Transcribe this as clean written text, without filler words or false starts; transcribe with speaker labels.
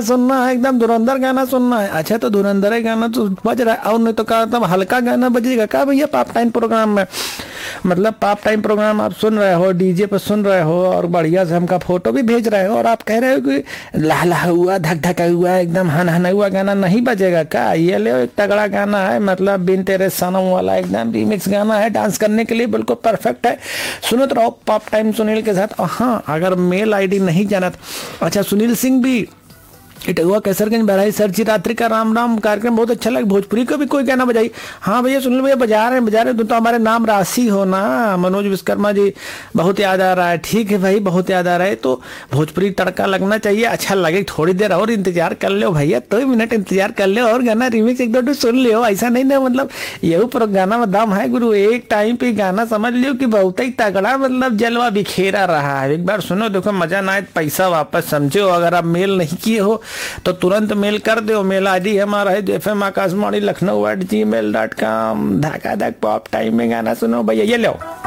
Speaker 1: सुनना है, एकदम धुरंधर गाना सुनना है। अच्छा तो धुरंधर गाना तो बज रहा है, और नहीं तो क्या तब हल्का गाना बजेगा क्या भैया पाप टाइम प्रोग्राम में? मतलब पाप टाइम प्रोग्राम आप सुन रहे हो, डीजे पर सुन रहे हो और बढ़िया से हमका फोटो भी भेज रहे हो, और आप कह रहे हो कि लहला हुआ धक धका हुआ एकदम हन हुआ गाना नहीं बजेगा क्या? ये ले एक तगड़ा गाना है, मतलब बिन तेरे सनम वाला एकदम रीमिक्स गाना है, डांस करने के लिए बिल्कुल परफेक्ट है। सुनते रहो पाप टाइम सुनील के साथ। हाँ अगर मेल आईडी नहीं जाना तो अच्छा सुनील सिंह भी इटुआ कैसरगंज बहराइच सरची रात्रि का राम राम कार्यक्रम बहुत अच्छा लगा। भोजपुरी का भी कोई गाना बजाई। हाँ भैया सुनील भैया बजा रहे हैं तो हमारे नाम राशि हो ना। मनोज विश्वकर्मा जी बहुत याद आ रहा है। ठीक है भाई बहुत याद आ रहा है, तो भोजपुरी तड़का लगना चाहिए, अच्छा लगे। थोड़ी देर और इंतजार कर लो भैया, 2 मिनट इंतजार कर लो और गाना रिमिक्स 1-2 सुन लियो। ऐसा नहीं ना, मतलब यही पर गाना में दम है गुरु। एक टाइम पे गाना समझ लियो कि बहुत ही तगड़ा मतलब जलवा बिखेरा रहा है। एक बार सुनो देखो मजा ना आए पैसा वापस समझो। अगर आप मेल नहीं किए हो तो तुरंत मेल कर दो। मेल आईडी हमारा है FM आकाशवाणी लखनऊ @gmail.com। धका धक पॉप टाइम में गाना सुनो भैया। ये लो।